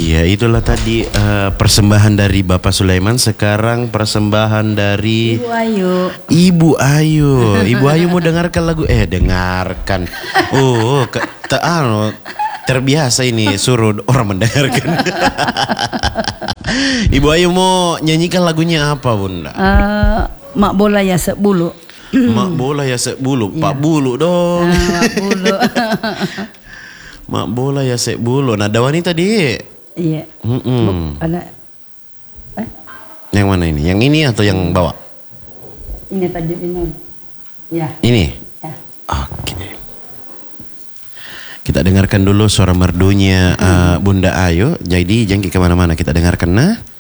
Iya, itulah tadi persembahan dari Bapak Sulaiman. Sekarang persembahan dari Ibu Ayu. Ibu Ayu. Ibu Ayu mau dengarkan lagu? Dengarkan. Oh, terbiasa ini suruh orang mendengarkan. Ibu Ayu mau nyanyikan lagunya apa, Bunda? Mak bola ya sebulu. Mak bola ya sebulu, Pak Bulu dong. Mak bulu. Mak bola ya sebulu. Nada wanita di. Iya. Ada. Yang mana ini? Yang ini atau yang bawah? Ini tajuk ini. Ya. Ini. Ya. Oke. Kita dengarkan dulu suara merdunya Bunda Ayu. Jadi jangan kemana-mana, kita dengarkan nah.